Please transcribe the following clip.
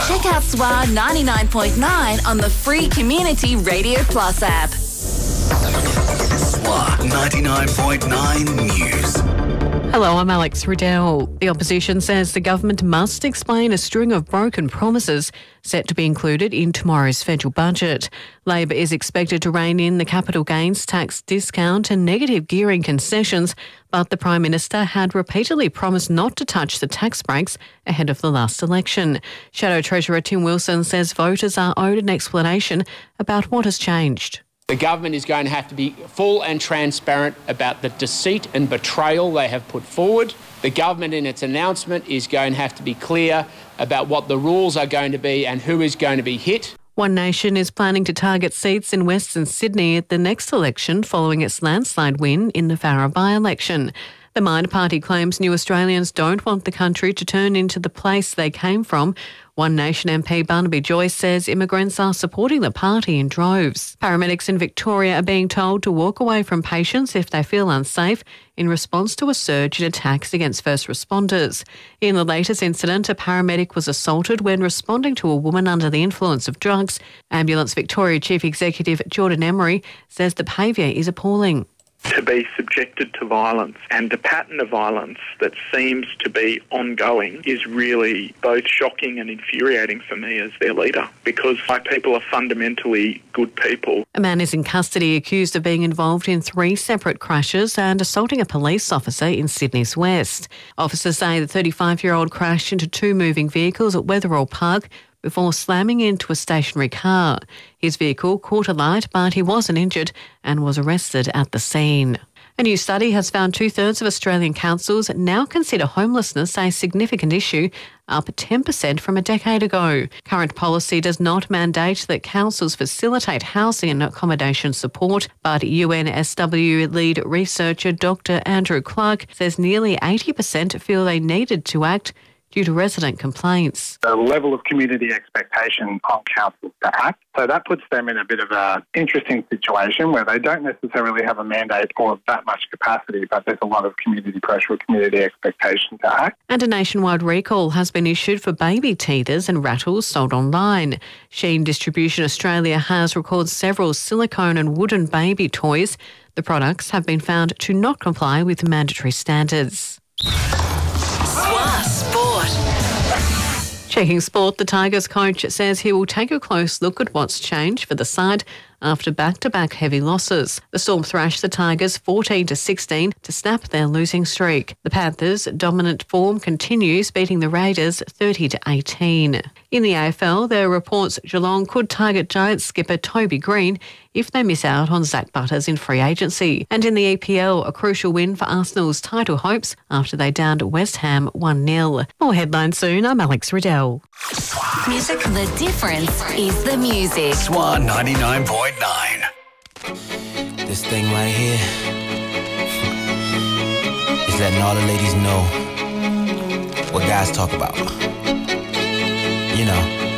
Check out SWA 99.9 on the free Community Radio Plus app. SWA 99.9 News. Hello, I'm Alex Riddell. The opposition says the government must explain a string of broken promises set to be included in tomorrow's federal budget. Labor is expected to rein in the capital gains tax discount and negative gearing concessions, but the Prime Minister had repeatedly promised not to touch the tax breaks ahead of the last election. Shadow Treasurer Tim Wilson says voters are owed an explanation about what has changed. The government is going to have to be full and transparent about the deceit and betrayal they have put forward. The government in its announcement is going to have to be clear about what the rules are going to be and who is going to be hit. One Nation is planning to target seats in Western Sydney at the next election following its landslide win in the Farrer by-election. The Minor Party claims new Australians don't want the country to turn into the place they came from. One Nation MP Barnaby Joyce says immigrants are supporting the party in droves. Paramedics in Victoria are being told to walk away from patients if they feel unsafe in response to a surge in attacks against first responders. In the latest incident, a paramedic was assaulted when responding to a woman under the influence of drugs. Ambulance Victoria Chief Executive Jordan Emery says the behaviour is appalling. To be subjected to violence and the pattern of violence that seems to be ongoing is really both shocking and infuriating for me as their leader, because my people are fundamentally good people. A man is in custody accused of being involved in 3 separate crashes and assaulting a police officer in Sydney's West. Officers say the 35-year-old crashed into 2 moving vehicles at Wetherall Park before slamming into a stationary car. His vehicle caught alight, but he wasn't injured and was arrested at the scene. A new study has found 2/3 of Australian councils now consider homelessness a significant issue, up 10% from a decade ago. Current policy does not mandate that councils facilitate housing and accommodation support, but UNSW lead researcher Dr. Andrew Clark says nearly 80% feel they needed to act due to resident complaints. The level of community expectation on councils to act. So that puts them in a bit of an interesting situation where they don't necessarily have a mandate or that much capacity, but there's a lot of community pressure or community expectation to act. And a nationwide recall has been issued for baby teethers and rattles sold online. Shein Distribution Australia has recalled several silicone and wooden baby toys. The products have been found to not comply with mandatory standards. Checking sport, the Tigers coach says he will take a close look at what's changed for the side after back-to-back heavy losses. The Storm thrashed the Tigers 14-16 to snap their losing streak. The Panthers' dominant form continues, beating the Raiders 30-18. In the AFL, there are reports Geelong could target Giants skipper Toby Green if they miss out on Zach Butters in free agency. And in the EPL, a crucial win for Arsenal's title hopes after they downed West Ham 1-0. More headlines soon. I'm Alex Riddell. Music, the difference is the music. SWA 99.9. This thing right here is letting all the ladies know what guys talk about. You know.